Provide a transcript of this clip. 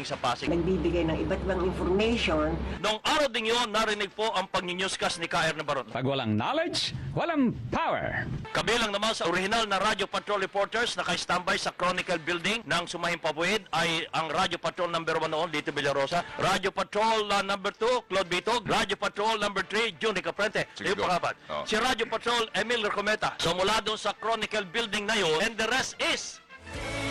sa Pasig. Nagbibigay ng iba't ibang information. Noong araw ding yun, narinig po ang pag-newscast ni K.R. Navarone. Pag walang knowledge, walang power. Kabilang naman sa original na Radio Patrol reporters na naka-standby sa Chronicle Building ng Sumahing Pabuid ay ang Radio Patrol number 1 noon, Lito Villarosa. Radio Patrol number 2, Claude Bitog. Radio Patrol number 3, June Caprente. Sige, Yung pangapat. oh. Si Radio Patrol, Emil Recometa. So mula doon sa Chronicle Building na yun, and the rest is